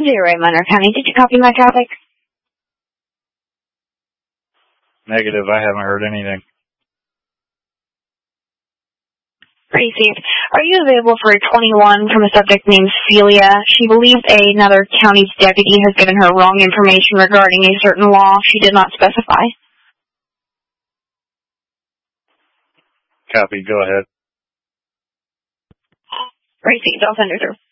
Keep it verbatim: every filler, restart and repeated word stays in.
Zero eight Monroe County. Did you copy my traffic? Negative. I haven't heard anything. Received. Are you available for a twenty-one from a subject named Celia? She believes another county's deputy has given her wrong information regarding a certain law she did not specify. Copy. Go ahead. Received. I'll send her through.